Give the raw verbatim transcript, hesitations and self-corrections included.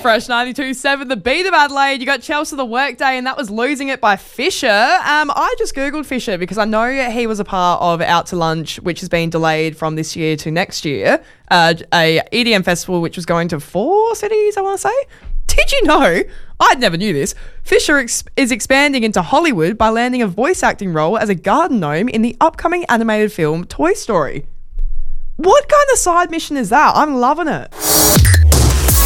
Fresh ninety-two point seven, the beat of Adelaide. You got Chelsea the Workday, and that was Losing It by Fisher. Um, I just Googled Fisher because I know he was a part of Out to Lunch, which has been delayed from this year to next year. Uh, a E D M festival which was going to four cities, I want to say. Did you know? I never knew this. Fisher ex- is expanding into Hollywood by landing a voice acting role as a garden gnome in the upcoming animated film Toy Story. What kind of side mission is that? I'm loving it.